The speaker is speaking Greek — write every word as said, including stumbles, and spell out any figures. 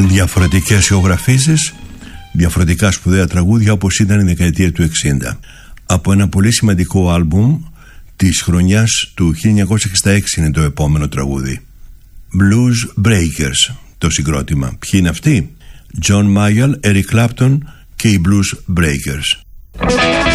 Διαφορετικές ηχογραφήσεις, διαφορετικά σπουδαία τραγούδια όπως ήταν η δεκαετία του εξήντα. Από ένα πολύ σημαντικό άλμπουμ της χρονιάς του χίλια εννιακόσια εξήντα έξι είναι το επόμενο τραγούδι. Blues Breakers το συγκρότημα. Ποιοι είναι αυτοί? John Mayall, Eric Clapton και οι Blues Breakers.